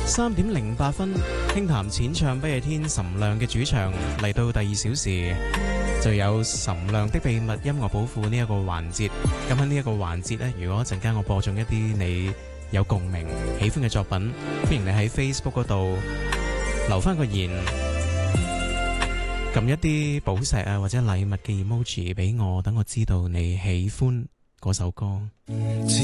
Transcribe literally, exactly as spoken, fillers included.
三點零八分，輕談淺唱不夜天，岑亮嘅主場嚟到第二小時，就有岑亮的秘密音樂寶庫呢一個環節。咁喺呢一個環節呢，如果一陣間我播中一啲你有共鳴、喜歡嘅作品，歡迎你喺 Facebook 嗰度留翻個言，撳一啲寶石啊或者禮物嘅 emoji 俾我，等我知道你喜歡嗰首歌。